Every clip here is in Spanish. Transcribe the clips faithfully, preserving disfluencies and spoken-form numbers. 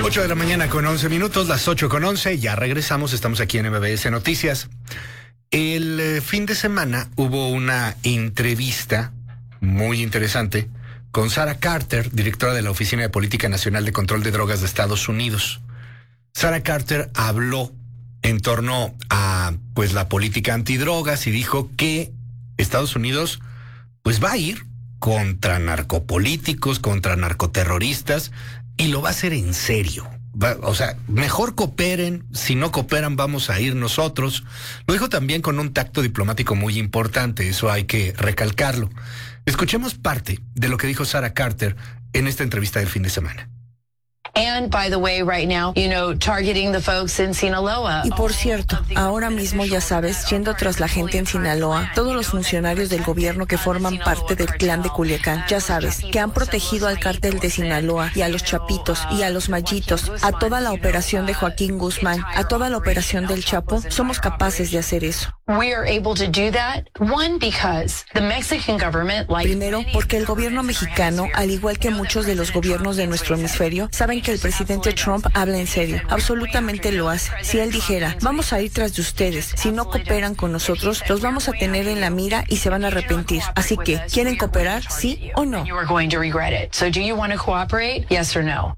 ocho de la mañana con once minutos, las ocho con once, ya regresamos, estamos aquí en M B S Noticias. El eh, fin de semana hubo una entrevista muy interesante con Sarah Carter, directora de la Oficina de Política Nacional de Control de Drogas de Estados Unidos. Sarah Carter habló en torno a pues la política antidrogas y dijo que Estados Unidos pues va a ir contra narcopolíticos, contra narcoterroristas, y lo va a hacer en serio. Va, o sea, mejor cooperen, si no cooperan vamos a ir nosotros. Lo dijo también con un tacto diplomático muy importante, eso hay que recalcarlo. Escuchemos parte de lo que dijo Sarah Carter en esta entrevista del fin de semana. And by the way, right now, you know, targeting the folks in Sinaloa. Y por cierto, ahora mismo ya sabes, yendo tras la gente en Sinaloa, todos los funcionarios del gobierno que forman parte del clan de Culiacán, ya sabes, que han protegido al cártel de Sinaloa y a los Chapitos y a los Mallitos, a toda la operación de Joaquín Guzmán, a toda la operación del Chapo, somos capaces de hacer eso. We are able to do that. One, because the Mexican government, like Primero, porque el gobierno mexicano, al igual que muchos de los gobiernos de nuestro hemisferio, saben que el presidente Trump habla en serio. Absolutamente lo hace. Si él dijera, vamos a ir tras de ustedes, si no cooperan con nosotros, los vamos a tener en la mira y se van a arrepentir. Así que, ¿quieren cooperar, sí o no? you are going to regret it. So do you want to cooperate? Yes or no?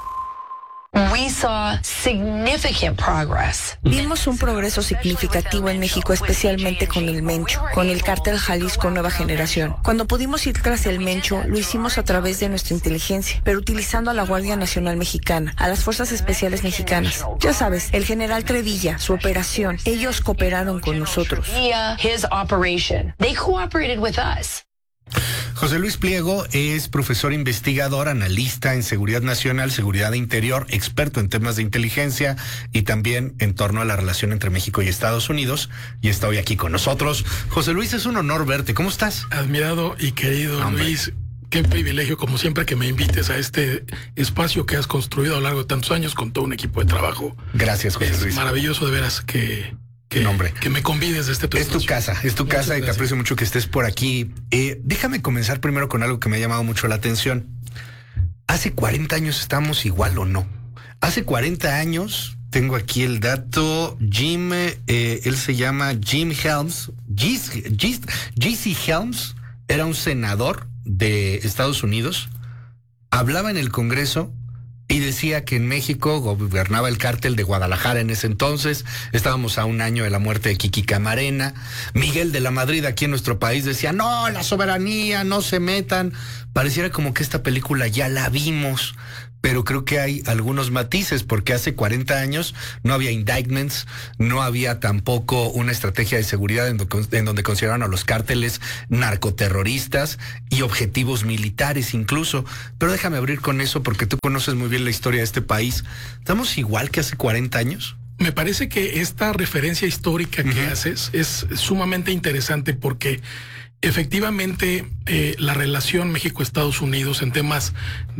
We saw significant progress. Vimos un progreso significativo en México, especialmente con el Mencho, con el cártel Jalisco Nueva Generación. Cuando pudimos ir tras el Mencho, lo hicimos a través de nuestra inteligencia, pero utilizando a la Guardia Nacional Mexicana, a las Fuerzas Especiales Mexicanas. Ya sabes, el general Trevilla, su operación, ellos cooperaron con nosotros. Via his operation. They cooperated with us. José Luis Pliego es profesor investigador, analista en seguridad nacional, seguridad interior, experto en temas de inteligencia y también en torno a la relación entre México y Estados Unidos, y está hoy aquí con nosotros. José Luis, es un honor verte. ¿Cómo estás? Admirado y querido Hombre. Luis, qué privilegio como siempre que me invites a este espacio que has construido a lo largo de tantos años con todo un equipo de trabajo. Gracias, José Es Luis. maravilloso de veras que... Que, Nombre. que me convides de este tu Es tu espacio. casa, es tu Muchas casa y te gracias. aprecio mucho que estés por aquí. Eh, déjame comenzar primero con algo que me ha llamado mucho la atención. ¿Hace cuarenta años estamos igual o no? Hace cuarenta años, tengo aquí el dato, Jim, eh, él se llama Jim Helms, G C Helms, era un senador de Estados Unidos, hablaba en el Congreso y decía que en México gobernaba el cártel de Guadalajara en ese entonces. Estábamos a un año de la muerte de Kiki Camarena. Miguel de la Madrid aquí en nuestro país decía, no, la soberanía, no se metan. Pareciera como que esta película ya la vimos, pero creo que hay algunos matices, porque hace cuarenta años no había indictments, no había tampoco una estrategia de seguridad en, do, en donde consideraban a los cárteles narcoterroristas y objetivos militares incluso. Pero déjame abrir con eso porque tú conoces muy bien la historia de este país. ¿Estamos igual que hace cuarenta años? Me parece que esta referencia histórica que uh-huh. haces es sumamente interesante porque efectivamente eh, la relación México-Estados Unidos en temas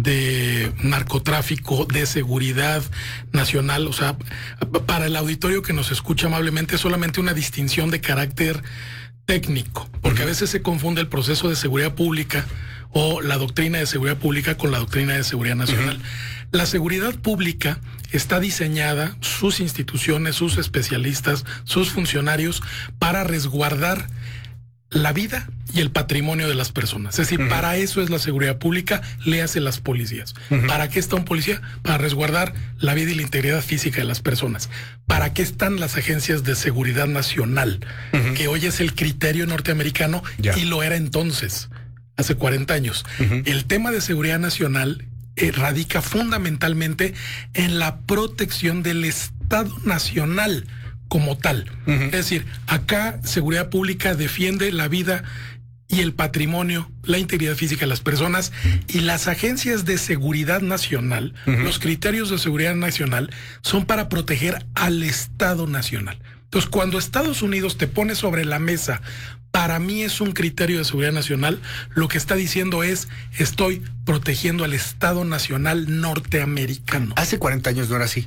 de narcotráfico, de seguridad nacional, o sea, para el auditorio que nos escucha amablemente es solamente una distinción de carácter técnico, porque uh-huh. a veces se confunde el proceso de seguridad pública o la doctrina de seguridad pública con la doctrina de seguridad nacional. Uh-huh. La seguridad pública está diseñada, sus instituciones, sus especialistas, sus funcionarios, para resguardar la vida y el patrimonio de las personas. Es decir, uh-huh. para eso es la seguridad pública, le hace las policías. Uh-huh. ¿Para qué está un policía? Para resguardar la vida y la integridad física de las personas. ¿Para qué están las agencias de seguridad nacional? Uh-huh. Que hoy es el criterio norteamericano yeah. y lo era entonces, hace cuarenta años. Uh-huh. El tema de seguridad nacional eh, radica fundamentalmente en la protección del Estado nacional como tal. Uh-huh. Es decir, acá seguridad pública defiende la vida y el patrimonio, la integridad física de las personas, y las agencias de seguridad nacional, uh-huh. los criterios de seguridad nacional son para proteger al Estado nacional. Entonces, cuando Estados Unidos te pone sobre la mesa, para mí es un criterio de seguridad nacional, lo que está diciendo es, estoy protegiendo al Estado nacional norteamericano. Hace cuarenta años no era así.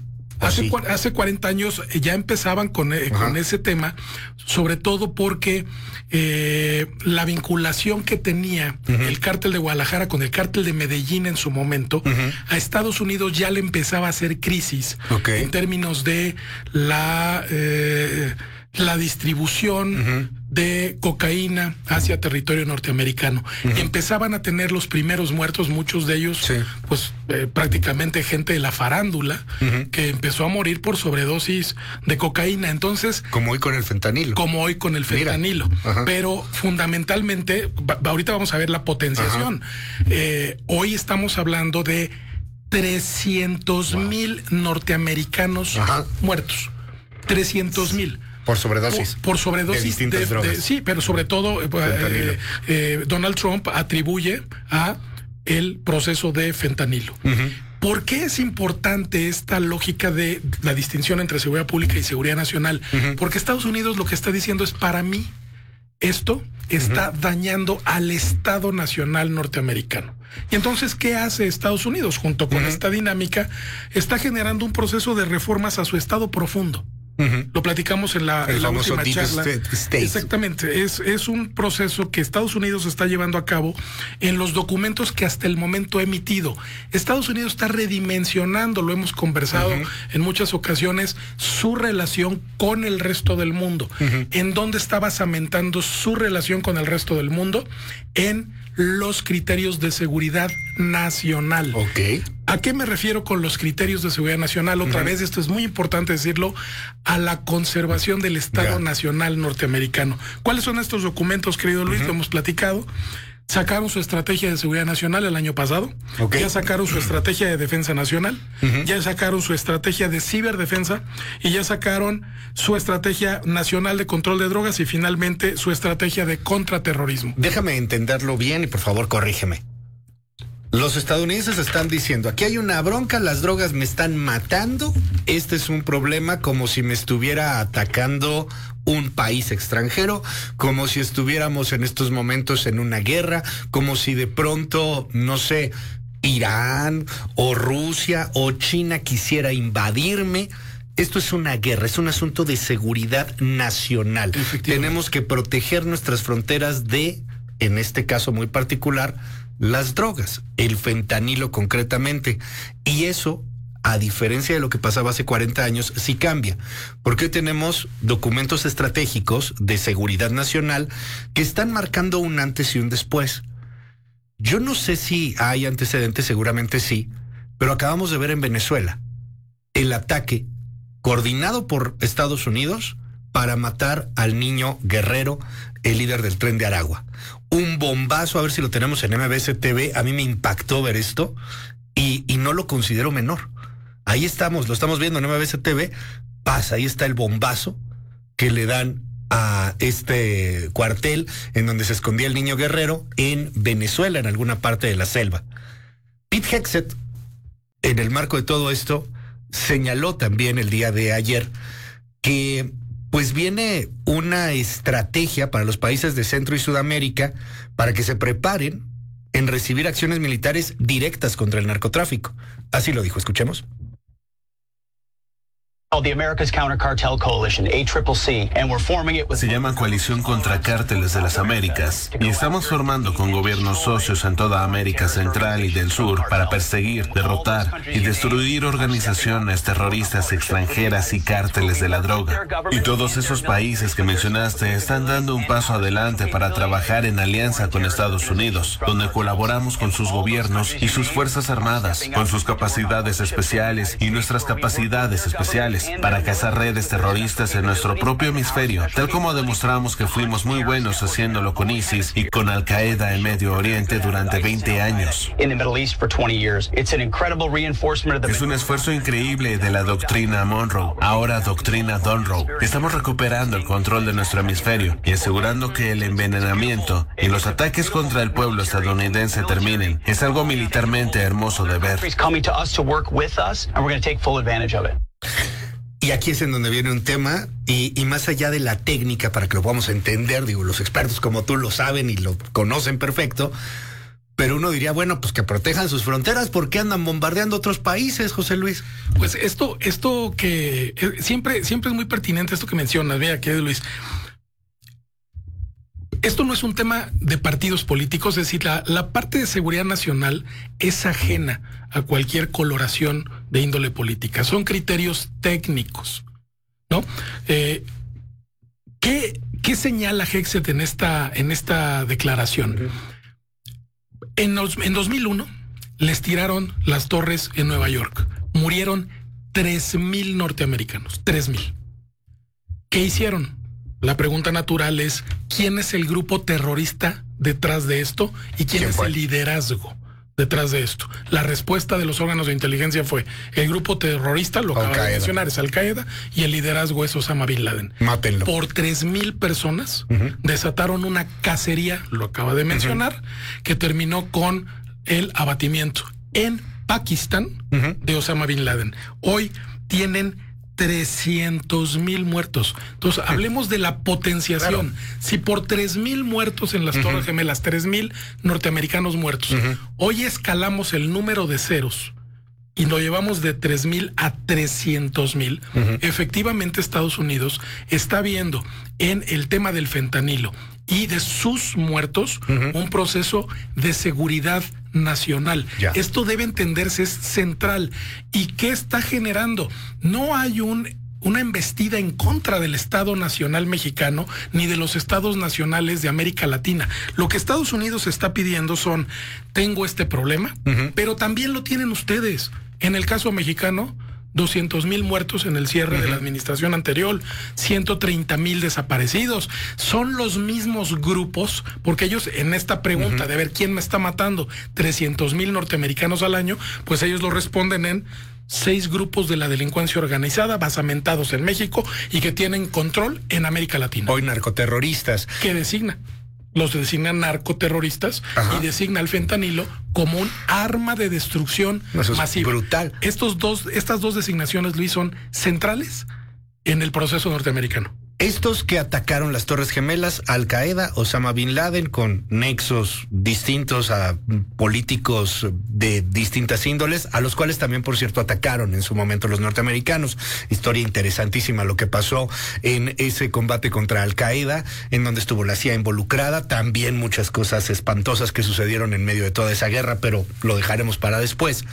Hace, sí? hace cuarenta años ya empezaban con, eh, con ese tema, sobre todo porque eh, la vinculación que tenía uh-huh. el cártel de Guadalajara con el cártel de Medellín en su momento, uh-huh. a Estados Unidos ya le empezaba a hacer crisis okay. en términos de la... Eh, la distribución uh-huh. de cocaína hacia territorio norteamericano. Uh-huh. Empezaban a tener los primeros muertos, muchos de ellos, sí. pues eh, prácticamente gente de la farándula, uh-huh. que empezó a morir por sobredosis de cocaína. Entonces, como hoy con el fentanilo. Como hoy con el fentanilo. Uh-huh. Pero fundamentalmente, va, ahorita vamos a ver la potenciación. Uh-huh. Eh, hoy estamos hablando de trescientos mil wow. norteamericanos uh-huh. muertos. trescientos mil. Por sobredosis. Por, por sobredosis. De distintas de, drogas. De, sí, pero sobre todo eh, eh, Donald Trump atribuye a el proceso de fentanilo. Uh-huh. ¿Por qué es importante esta lógica de la distinción entre seguridad pública y seguridad nacional? Uh-huh. Porque Estados Unidos lo que está diciendo es, para mí, esto está uh-huh. dañando al Estado Nacional norteamericano. Y entonces, ¿qué hace Estados Unidos? Junto con uh-huh. esta dinámica, está generando un proceso de reformas a su Estado profundo. Uh-huh. Lo platicamos en la, en la última charla. State. Exactamente, es, es un proceso que Estados Unidos está llevando a cabo en los documentos que hasta el momento ha emitido. Estados Unidos está redimensionando, lo hemos conversado uh-huh. en muchas ocasiones, su relación con el resto del mundo. Uh-huh. ¿En dónde está basamentando su relación con el resto del mundo? En los criterios de seguridad nacional. Ok. ¿A qué me refiero con los criterios de seguridad nacional? Otra uh-huh. vez, esto es muy importante decirlo, a la conservación del Estado yeah. Nacional norteamericano. ¿Cuáles son estos documentos, querido Luis? Uh-huh. Lo hemos platicado. Sacaron su estrategia de seguridad nacional el año pasado. Okay. Ya sacaron su estrategia de defensa nacional. Uh-huh. Ya sacaron su estrategia de ciberdefensa. Y ya sacaron su estrategia nacional de control de drogas y finalmente su estrategia de contraterrorismo. Déjame entenderlo bien y por favor corrígeme. Los estadounidenses están diciendo, aquí hay una bronca, las drogas me están matando, este es un problema como si me estuviera atacando un país extranjero, como si estuviéramos en estos momentos en una guerra, como si de pronto, no sé, Irán o Rusia o China quisiera invadirme. Esto es una guerra, es un asunto de seguridad nacional. Tenemos que proteger nuestras fronteras de, en este caso muy particular, las drogas, el fentanilo concretamente. Y eso, a diferencia de lo que pasaba hace cuarenta años, sí cambia. Porque hoy tenemos documentos estratégicos de seguridad nacional que están marcando un antes y un después. Yo no sé si hay antecedentes, seguramente sí, pero acabamos de ver en Venezuela el ataque coordinado por Estados Unidos para matar al niño Guerrero, el líder del Tren de Aragua. Un bombazo, a ver si lo tenemos en M B S T V. A mí me impactó ver esto y, y no lo considero menor. Ahí estamos, lo estamos viendo en M B S T V. Pasa, ahí está el bombazo que le dan a este cuartel en donde se escondía el niño Guerrero en Venezuela, en alguna parte de la selva. Pete Hegseth, en el marco de todo esto, señaló también el día de ayer que pues viene una estrategia para los países de Centro y Sudamérica para que se preparen en recibir acciones militares directas contra el narcotráfico. Así lo dijo, escuchemos. Se llama Coalición contra Cárteles de las Américas y estamos formando con gobiernos socios en toda América Central y del Sur para perseguir, derrotar y destruir organizaciones terroristas extranjeras y cárteles de la droga. Y todos esos países que mencionaste están dando un paso adelante para trabajar en alianza con Estados Unidos, donde colaboramos con sus gobiernos y sus fuerzas armadas, con sus capacidades especiales y nuestras capacidades especiales, para cazar redes terroristas en nuestro propio hemisferio, tal como demostramos que fuimos muy buenos haciéndolo con ISIS y con Al Qaeda en Medio Oriente durante veinte años. Es un esfuerzo increíble de la doctrina Monroe, ahora doctrina Donroe. Estamos recuperando el control de nuestro hemisferio y asegurando que el envenenamiento y los ataques contra el pueblo estadounidense terminen. Es algo militarmente hermoso de ver. Y aquí es en donde viene un tema, y, y más allá de la técnica, para que lo podamos entender, digo, los expertos como tú lo saben y lo conocen perfecto, Pero uno diría, bueno, pues que protejan sus fronteras, porque andan bombardeando otros países, José Luis. Pues esto, esto que eh, siempre, siempre es muy pertinente esto que mencionas, mira, querido Luis. Esto no es un tema de partidos políticos, es decir, la, la parte de seguridad nacional es ajena a cualquier coloración de índole política. Son criterios técnicos, ¿no? Eh, ¿qué, ¿Qué señala Hexet en esta, en esta declaración? Uh-huh. En, los, en dos mil uno les tiraron las torres en Nueva York. Murieron tres mil norteamericanos. tres mil. ¿Qué hicieron? La pregunta natural es, ¿quién es el grupo terrorista detrás de esto? ¿Y quién, ¿Quién es fue? el liderazgo detrás de esto? La respuesta de los órganos de inteligencia fue, el grupo terrorista, lo acaba de mencionar, es Al-Qaeda, y el liderazgo es Osama Bin Laden. Mátenlo. Por tres mil personas uh-huh. desataron una cacería, lo acaba de mencionar, uh-huh. que terminó con el abatimiento en Pakistán uh-huh. de Osama Bin Laden. Hoy tienen trescientos mil muertos. Entonces, hablemos de la potenciación. Claro. Si por tres mil muertos en las uh-huh. Torres Gemelas, tres mil norteamericanos muertos, uh-huh. hoy escalamos el número de ceros y lo llevamos de tres mil a trescientos mil, uh-huh. efectivamente Estados Unidos está viendo en el tema del fentanilo y de sus muertos uh-huh. un proceso de seguridad nacional. Ya. Esto debe entenderse, es central. ¿Y qué está generando? No hay un una embestida en contra del Estado Nacional mexicano ni de los estados nacionales de América Latina. Lo que Estados Unidos está pidiendo son, tengo este problema, uh-huh. pero también lo tienen ustedes. En el caso mexicano, doscientos mil muertos en el cierre uh-huh. de la administración anterior, ciento treinta mil desaparecidos. Son los mismos grupos, porque ellos en esta pregunta uh-huh. de ver quién me está matando, trescientos mil norteamericanos al año, pues ellos lo responden en seis grupos de la delincuencia organizada basamentados en México y que tienen control en América Latina. Hoy narcoterroristas. ¿Qué designa? Los designan narcoterroristas. Ajá. Y designa el fentanilo como un arma de destrucción Eso es masiva. Brutal. Estos dos, estas dos designaciones, Luis, son centrales en el proceso norteamericano. Estos que atacaron las Torres Gemelas, Al-Qaeda, Osama Bin Laden, con nexos distintos a políticos de distintas índoles, a los cuales también, por cierto, atacaron en su momento los norteamericanos. Historia interesantísima lo que pasó en ese combate contra Al-Qaeda, en donde estuvo la C I A involucrada. También muchas cosas espantosas que sucedieron en medio de toda esa guerra, pero lo dejaremos para después.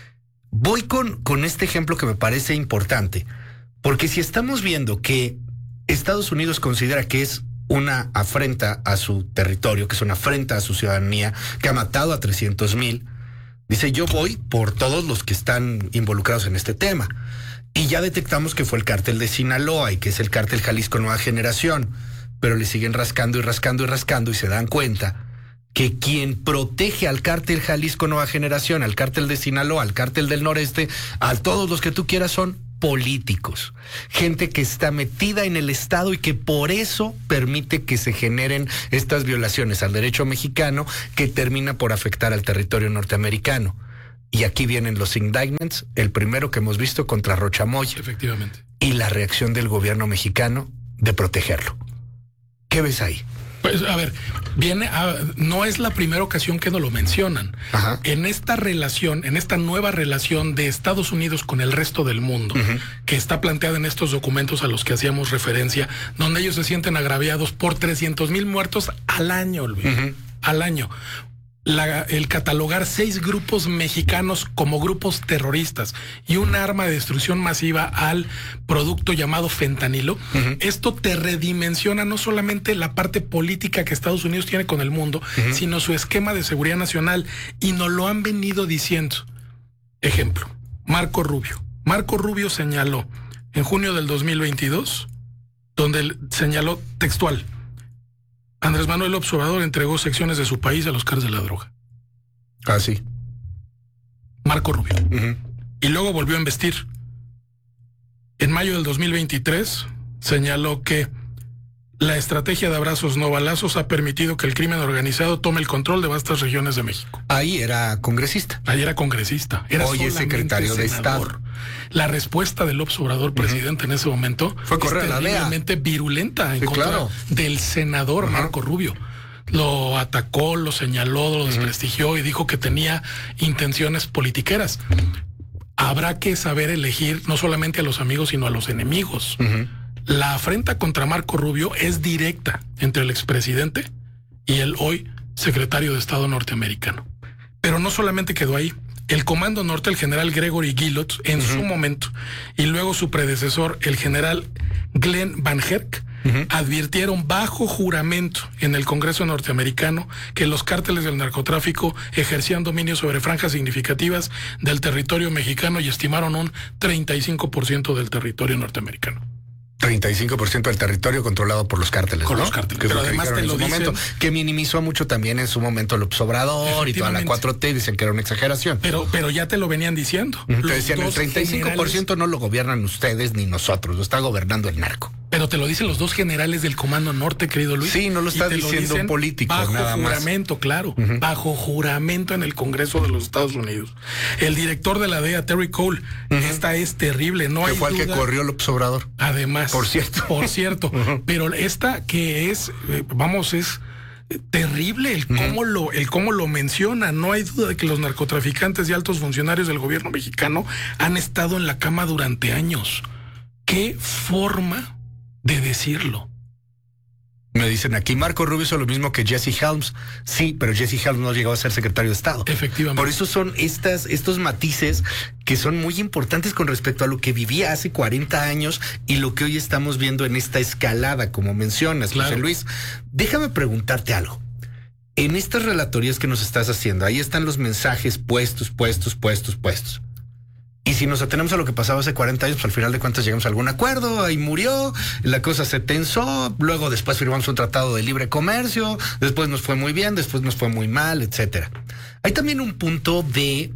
Voy con, con este ejemplo que me parece importante, porque si estamos viendo que Estados Unidos considera que es una afrenta a su territorio, que es una afrenta a su ciudadanía, que ha matado a trescientos mil, dice, yo voy por todos los que están involucrados en este tema. Y ya detectamos que fue el cártel de Sinaloa y que es el cártel Jalisco Nueva Generación, pero le siguen rascando y rascando y rascando y se dan cuenta que quien protege al cártel Jalisco Nueva Generación, al cártel de Sinaloa, al cártel del Noreste, a todos los que tú quieras son políticos, gente que está metida en el Estado y que por eso permite que se generen estas violaciones al derecho mexicano que termina por afectar al territorio norteamericano. Y aquí vienen los indictments, el primero que hemos visto contra Rochamoya. Efectivamente. Y la reacción del gobierno mexicano de protegerlo. ¿Qué ves ahí? Pues, a ver, viene a, no es la primera ocasión que nos lo mencionan. Ajá. En esta relación, en esta nueva relación de Estados Unidos con el resto del mundo, uh-huh. que está planteada en estos documentos a los que hacíamos referencia, donde ellos se sienten agraviados por trescientos mil muertos al año, Luis, uh-huh. al año. La, el catalogar seis grupos mexicanos como grupos terroristas y un arma de destrucción masiva al producto llamado fentanilo, uh-huh. esto te redimensiona no solamente la parte política que Estados Unidos tiene con el mundo, uh-huh. sino su esquema de seguridad nacional, y nos lo han venido diciendo. Ejemplo, Marco Rubio. Marco Rubio señaló en junio del dos mil veintidós, donde él señaló textual: Andrés Manuel López Obrador entregó secciones de su país a los cárteles de la droga. Ah, sí. Marco Rubio. Uh-huh. Y luego volvió a embestir. En mayo del dos mil veintitrés señaló que la estrategia de abrazos no balazos ha permitido que el crimen organizado tome el control de vastas regiones de México. Ahí era congresista. Ahí era congresista. Era Hoy es secretario de Estado. La respuesta del López Obrador, presidente, uh-huh. en ese momento fue correr a la D E A. Realmente virulenta en sí, contra claro. del senador uh-huh. Marco Rubio. lo atacó, lo señaló, lo desprestigió uh-huh. y dijo que tenía intenciones politiqueras. Habrá que saber elegir no solamente a los amigos, sino a los enemigos. Uh-huh. La afrenta contra Marco Rubio es directa entre el expresidente y el hoy secretario de Estado norteamericano. Pero no solamente quedó ahí. El Comando Norte, el general Gregory Guillots, en uh-huh. su momento, y luego su predecesor, el general Glenn Van Herk, uh-huh. advirtieron bajo juramento en el Congreso norteamericano que los cárteles del narcotráfico ejercían dominio sobre franjas significativas del territorio mexicano y estimaron un treinta y cinco por ciento del territorio norteamerroamericano. treinta y cinco por ciento del territorio controlado por los cárteles. Con ¿no? los cárteles. Que Pero además te en lo su dicen... momento, que minimizó mucho también en su momento López Obrador y toda la cuatro T, dicen que era una exageración. Pero, pero ya te lo venían diciendo. Uh-huh. Te decían, el treinta y cinco por ciento generales... no lo gobiernan ustedes ni nosotros, lo está gobernando el narco. Pero te lo dicen los dos generales del Comando Norte, querido Luis. Sí, no lo está diciendo un político, bajo nada más. juramento, claro. Uh-huh. Bajo juramento en el Congreso de los Estados Unidos. El director de la D E A, Terry Cole, uh-huh. esta es terrible. No que hay fue duda. el que corrió López Obrador. Además. Por cierto. Por cierto. Uh-huh. Pero esta que es, eh, vamos, es terrible el uh-huh. cómo lo, el cómo lo menciona. No hay duda de que los narcotraficantes y altos funcionarios del gobierno mexicano han estado en la cama durante años. ¿Qué forma de decirlo? Me dicen aquí, Marco Rubio hizo lo mismo que Jesse Helms. Sí, pero Jesse Helms no llegó a ser secretario de Estado. Efectivamente. Por eso son estas, estos matices que son muy importantes con respecto a lo que vivía hace cuarenta años y lo que hoy estamos viendo en esta escalada, como mencionas, claro. José Luis. Déjame preguntarte algo. En estas relatorías que nos estás haciendo, ahí están los mensajes puestos, puestos, puestos, puestos. Y si nos atenemos a lo que pasaba hace cuarenta años, pues al final de cuentas llegamos a algún acuerdo, ahí murió, la cosa se tensó, luego después firmamos un tratado de libre comercio, después nos fue muy bien, después nos fue muy mal, etcétera. Hay también un punto de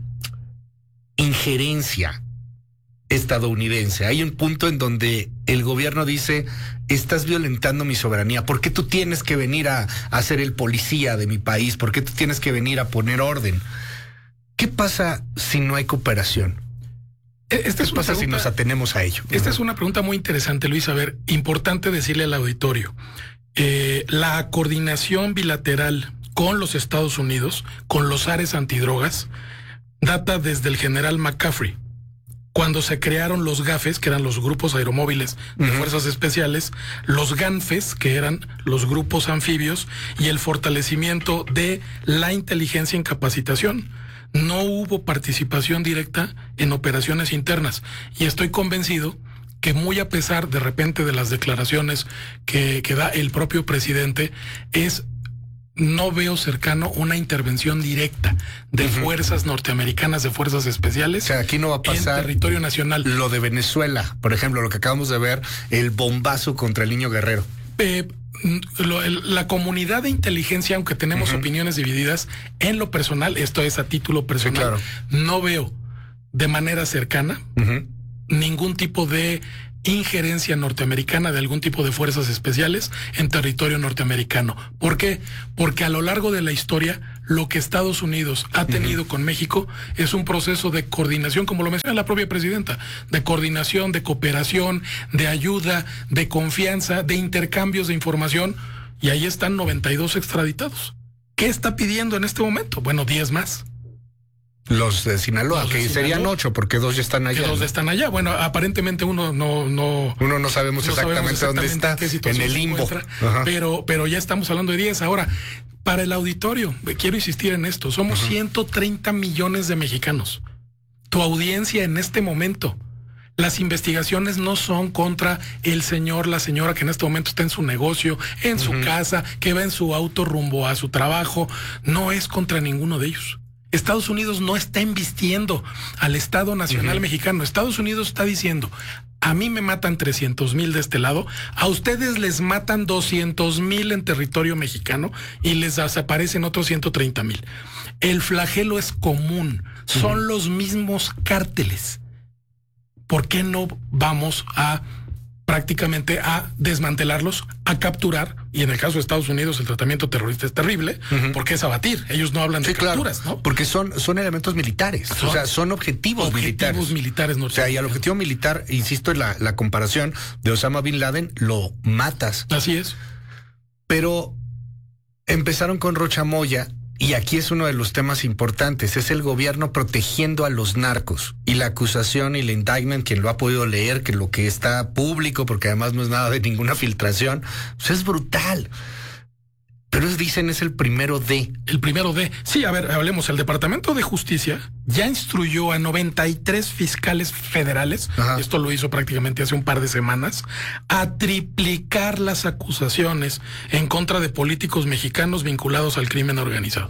injerencia estadounidense. Hay un punto en donde el gobierno dice, estás violentando mi soberanía, ¿por qué tú tienes que venir a, a ser el policía de mi país? ¿Por qué tú tienes que venir a poner orden? ¿Qué pasa si no hay cooperación? Esta ¿Qué pasa pregunta, si nos atenemos a ello? Esta uh-huh. es una pregunta muy interesante, Luis. A ver, importante decirle al auditorio. Eh, la coordinación bilateral con los Estados Unidos, con los ares antidrogas, data desde el general McCaffrey. Cuando se crearon los GAFES, que eran los grupos aeromóviles de uh-huh. fuerzas especiales, los GANFES, que eran los grupos anfibios, y el fortalecimiento de la inteligencia en capacitación. No hubo participación directa en operaciones internas y estoy convencido que muy a pesar de repente de las declaraciones que, que da el propio presidente, es no veo cercano una intervención directa de uh-huh. fuerzas norteamericanas, de fuerzas especiales. O sea, aquí no va a pasar en territorio nacional. Lo de Venezuela, por ejemplo, lo que acabamos de ver, el bombazo contra el niño Guerrero. Eh, Lo, el, la comunidad de inteligencia, aunque tenemos uh-huh. opiniones divididas, en lo personal, esto es a título personal, sí, claro. no veo de manera cercana uh-huh. ningún tipo de injerencia norteamericana de algún tipo de fuerzas especiales en territorio norteamericano. ¿Por qué? Porque a lo largo de la historia, lo que Estados Unidos ha tenido uh-huh. con México es un proceso de coordinación, como lo menciona la propia presidenta, de coordinación, de cooperación, de ayuda, de confianza, de intercambios de información, y ahí están noventa y dos extraditados. ¿Qué está pidiendo en este momento? Bueno, diez más. Los de Sinaloa, los de que Sinaloa, serían ocho, porque dos ya están allá. Que dos ¿no? están allá. Bueno, aparentemente uno no, no. Uno no sabemos, no exactamente, sabemos exactamente dónde está, en el limbo. Pero, pero ya estamos hablando de diez. Ahora, para el auditorio, quiero insistir en esto. Somos uh-huh. ciento treinta millones de mexicanos. Tu audiencia en este momento. Las investigaciones no son contra el señor, la señora que en este momento está en su negocio, en uh-huh. su casa, que va en su auto rumbo a su trabajo. No es contra ninguno de ellos. Estados Unidos no está embistiendo al Estado Nacional uh-huh. mexicano. Estados Unidos está diciendo, a mí me matan trescientos mil de este lado, a ustedes les matan doscientos mil en territorio mexicano y les desaparecen otros ciento treinta mil. El flagelo es común, son uh-huh. los mismos cárteles. ¿Por qué no vamos a prácticamente a desmantelarlos, a capturar? Y en el caso de Estados Unidos el tratamiento terrorista es terrible, uh-huh. porque es abatir. Ellos no hablan sí, de capturas, claro, ¿no? Porque son, son elementos militares, son, o sea, son objetivos, objetivos militares. Objetivos militares o sea, y al objetivo militar, insisto en la, la comparación de Osama Bin Laden, lo matas. Así es. Pero empezaron con Rocha Moya. Y aquí es uno de los temas importantes, es el gobierno protegiendo a los narcos. Y la acusación y el indictment, quien lo ha podido leer, que lo que está público, porque además no es nada de ninguna filtración, pues es brutal. Pero es, dicen, es el primero de... El primero de... Sí, a ver, hablemos. El Departamento de Justicia ya instruyó a noventa y tres fiscales federales, Ajá. esto lo hizo prácticamente hace un par de semanas, a triplicar las acusaciones en contra de políticos mexicanos vinculados al crimen organizado.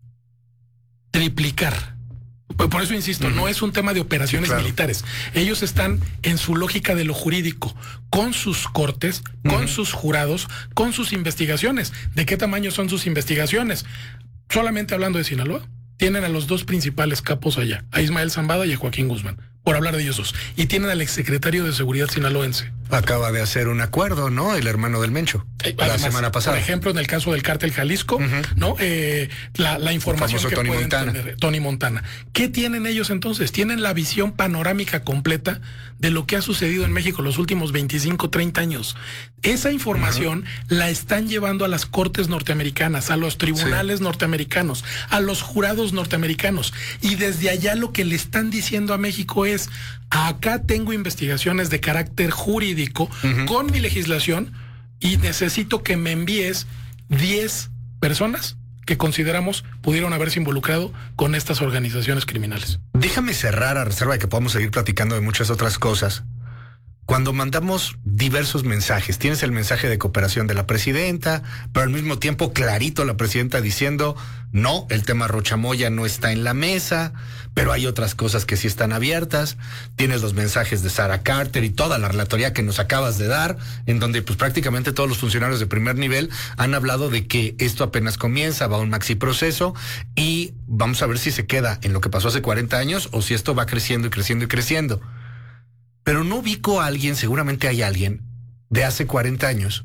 Triplicar. Por eso insisto, uh-huh. no es un tema de operaciones sí, claro. militares. Ellos están en su lógica de lo jurídico, con sus cortes, uh-huh. con sus jurados, con sus investigaciones. ¿De qué tamaño son sus investigaciones? Solamente hablando de Sinaloa, tienen a los dos principales capos allá, a Ismael Zambada y a Joaquín Guzmán, por hablar de ellos dos. Y tienen al exsecretario de Seguridad sinaloense. Acaba de hacer un acuerdo, ¿no? El hermano del Mencho. Eh, la además, semana pasada. Por ejemplo, en el caso del cártel Jalisco, uh-huh. ¿no? Eh, la, la información que Tony pueden Montana. tener Tony Montana. ¿Qué tienen ellos entonces? Tienen la visión panorámica completa de lo que ha sucedido en México los últimos veinticinco, treinta años. Esa información uh-huh. la están llevando a las cortes norteamericanas, a los tribunales sí. norteamericanos, a los jurados norteamericanos. Y desde allá lo que le están diciendo a México es: acá tengo investigaciones de carácter jurídico uh-huh. con mi legislación y necesito que me envíes diez personas que consideramos pudieron haberse involucrado con estas organizaciones criminales. Déjame cerrar, a reserva de que podamos seguir platicando de muchas otras cosas. Cuando mandamos diversos mensajes, tienes el mensaje de cooperación de la presidenta, pero al mismo tiempo clarito la presidenta diciendo, no, el tema Rocha Moya no está en la mesa, pero hay otras cosas que sí están abiertas. Tienes los mensajes de Sara Carter y toda la relatoría que nos acabas de dar, en donde pues prácticamente todos los funcionarios de primer nivel han hablado de que esto apenas comienza, va a un maxi proceso y vamos a ver si se queda en lo que pasó hace cuarenta años o si esto va creciendo y creciendo y creciendo. Pero no ubico a alguien, seguramente hay alguien, de hace cuarenta años,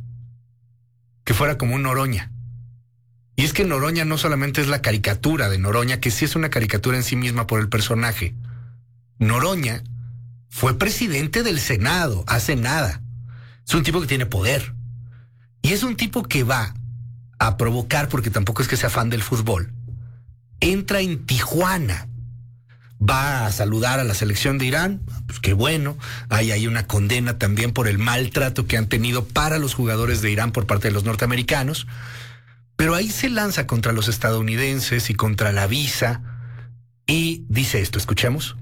que fuera como un Noroña. Y es que Noroña no solamente es la caricatura de Noroña, que sí es una caricatura en sí misma por el personaje. Noroña fue presidente del Senado hace nada. Es un tipo que tiene poder. Y es un tipo que va a provocar, porque tampoco es que sea fan del fútbol, entra en Tijuana. Va a saludar a la selección de Irán, pues qué bueno. Ahí hay una condena también por el maltrato que han tenido para los jugadores de Irán por parte de los norteamericanos. Pero ahí se lanza contra los estadounidenses y contra la visa y dice esto, escuchemos.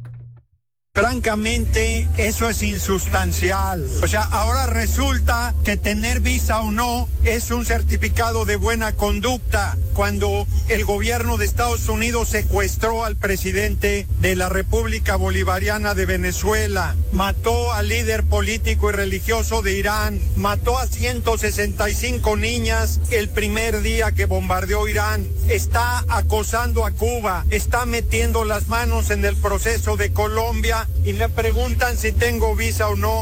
Francamente, eso es insustancial. O sea, ahora resulta que tener visa o no es un certificado de buena conducta, cuando el gobierno de Estados Unidos secuestró al presidente de la República Bolivariana de Venezuela, mató al líder político y religioso de Irán, mató a ciento sesenta y cinco niñas el primer día que bombardeó Irán, está acosando a Cuba, está metiendo las manos en el proceso de Colombia y me preguntan si tengo visa o no.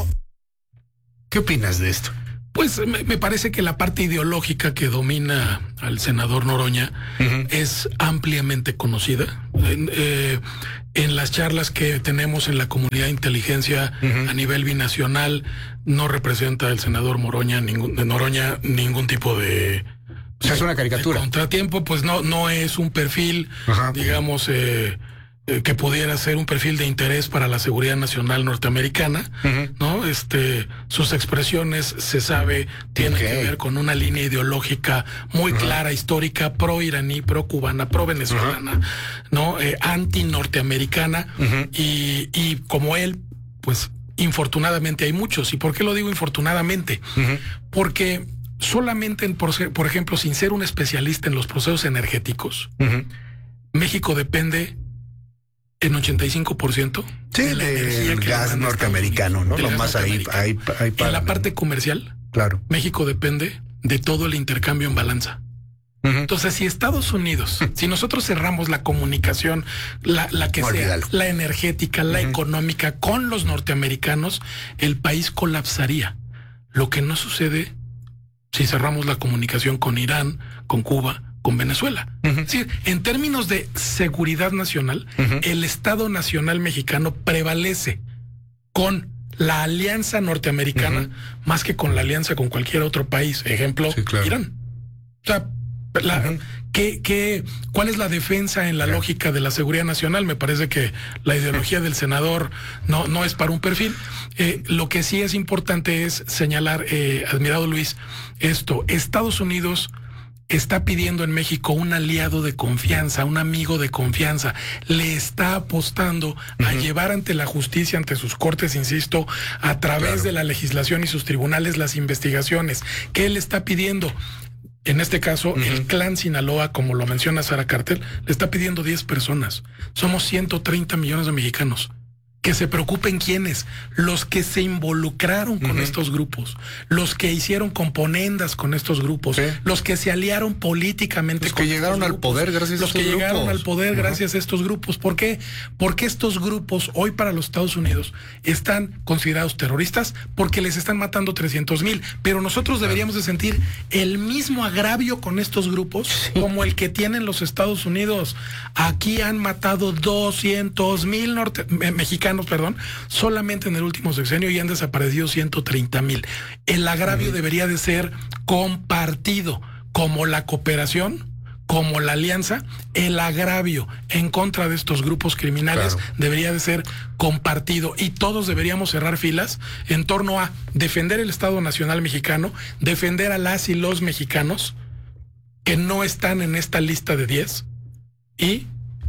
¿Qué opinas de esto? Pues me, me parece que la parte ideológica que domina al senador Noroña uh-huh. es ampliamente conocida. En, eh, en las charlas que tenemos en la comunidad de inteligencia uh-huh. a nivel binacional, no representa el senador Noroña ningún, de Noroña ningún tipo de... O sea, es una caricatura. De contratiempo, pues no, no es un perfil, uh-huh. digamos... Eh, que pudiera ser un perfil de interés para la seguridad nacional norteamericana, uh-huh. ¿no? Este, sus expresiones, se sabe, tienen okay. que ver con una línea ideológica muy uh-huh. clara, histórica, pro-iraní, pro-cubana, pro-venezolana, uh-huh. ¿no? Eh, anti-norteamericana, uh-huh. y, y como él, pues, infortunadamente hay muchos. ¿Y por qué lo digo infortunadamente? Uh-huh. Porque solamente, en, por, por ejemplo, sin ser un especialista en los procesos energéticos, uh-huh. México depende en ochenta y cinco por ciento sí, de la del gas norteamericano, ¿no? Lo más ahí, ahí, ahí para, en la parte comercial, claro. México depende de todo el intercambio en balanza. Uh-huh. Entonces, si Estados Unidos, si nosotros cerramos la comunicación, la, la que Olvídalo. sea, la energética, la uh-huh. económica con los norteamericanos, el país colapsaría. Lo que no sucede si cerramos la comunicación con Irán, con Cuba, con Venezuela. Uh-huh. Es decir, en términos de seguridad nacional, uh-huh. el Estado Nacional mexicano prevalece con la alianza norteamericana uh-huh. más que con la alianza con cualquier otro país. Ejemplo, sí, claro. Irán. O sea, La, uh-huh. ¿qué, qué, ¿Cuál es la defensa en la uh-huh. lógica de la seguridad nacional? Me parece que la ideología uh-huh. del senador no, no es para un perfil. Eh, lo que sí es importante es señalar, eh, admirado Luis, esto. Estados Unidos está pidiendo en México un aliado de confianza, un amigo de confianza. Le está apostando uh-huh. a llevar ante la justicia, ante sus cortes, insisto, a través claro. de la legislación y sus tribunales, las investigaciones. ¿Qué él está pidiendo? En este caso, uh-huh. el clan Sinaloa, como lo menciona Sara Cartel, le está pidiendo diez personas. Somos ciento treinta millones de mexicanos. Que se preocupen quiénes, los que se involucraron con uh-huh. estos grupos, los que hicieron componendas con estos grupos, ¿sí? los que se aliaron políticamente los con que llegaron al grupos, poder gracias los a estos que grupos. llegaron al poder uh-huh. gracias a estos grupos. ¿Por qué? Porque estos grupos hoy para los Estados Unidos están considerados terroristas porque les están matando trescientos mil, pero nosotros deberíamos de sentir el mismo agravio con estos grupos sí. como el que tienen los Estados Unidos. Aquí han matado doscientos mil norte- me- mexicanos perdón, solamente en el último sexenio y han desaparecido ciento treinta mil. El agravio uh-huh. debería de ser compartido, como la cooperación, como la alianza. El agravio en contra de estos grupos criminales claro. debería de ser compartido y todos deberíamos cerrar filas en torno a defender el Estado Nacional mexicano, defender a las y los mexicanos que no están en esta lista de diez y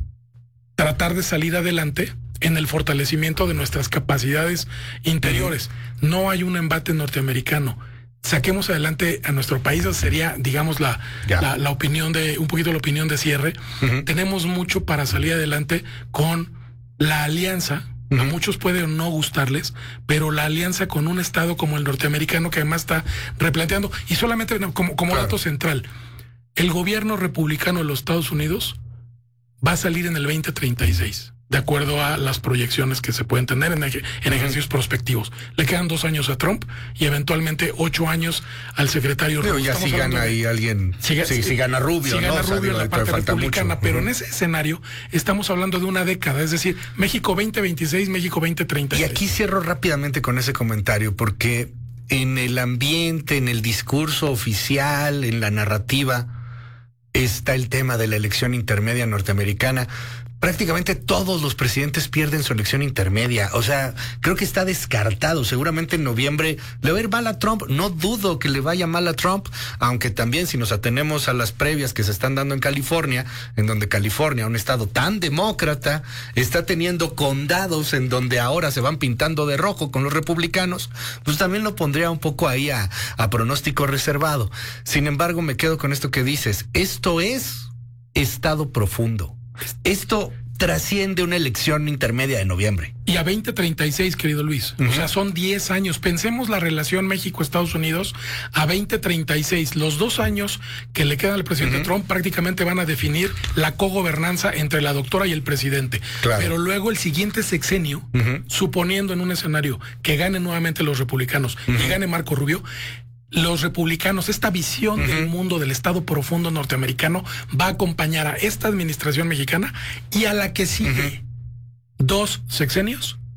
tratar de salir adelante en el fortalecimiento de nuestras capacidades interiores. No hay un embate norteamericano. Saquemos adelante a nuestro país, esa sería, digamos, la, la, la opinión de, un poquito la opinión de cierre. Uh-huh. Tenemos mucho para salir adelante con la alianza. Uh-huh. A muchos puede no gustarles, pero la alianza con un estado como el norteamericano que además está replanteando, y solamente como, como claro. dato central, el gobierno republicano de los Estados Unidos va a salir en el veinte treinta y seis. De acuerdo a las proyecciones que se pueden tener en, ej- en ejercicios prospectivos. Le quedan dos años a Trump y eventualmente ocho años al secretario Rubio. Ya si gana ahí alguien, si, si, si gana Rubio, si ¿no? gana Rubio o sea, en la parte republicana, mucho. pero uh-huh. en ese escenario estamos hablando de una década, es decir, México veinte veintiséis, México veinte treinta y seis. Y aquí cierro rápidamente con ese comentario, porque en el ambiente, en el discurso oficial, en la narrativa, está el tema de la elección intermedia norteamericana. Prácticamente todos los presidentes pierden su elección intermedia. O sea, creo que está descartado. Seguramente en noviembre le va a ir mal a Trump. No dudo que le vaya mal a Trump, aunque también si nos atenemos a las previas que se están dando en California, en donde California, un estado tan demócrata, está teniendo condados en donde ahora se van pintando de rojo con los republicanos, pues también lo pondría un poco ahí a, a pronóstico reservado. Sin embargo, me quedo con esto que dices. Esto es estado profundo. Esto trasciende una elección intermedia de noviembre. Y a veinte treinta y seis, querido Luis. Uh-huh. O sea, son diez años. Pensemos la relación México-Estados Unidos a veinte treinta y seis. Los dos años que le quedan al presidente uh-huh. Trump prácticamente van a definir la cogobernanza entre la doctora y el presidente. Claro. Pero luego el siguiente sexenio, uh-huh. suponiendo en un escenario que ganen nuevamente los republicanos uh-huh. y gane Marco Rubio, los republicanos, esta visión uh-huh. del mundo del Estado profundo norteamericano va a acompañar a esta administración mexicana y a la que sigue uh-huh. dos sexenios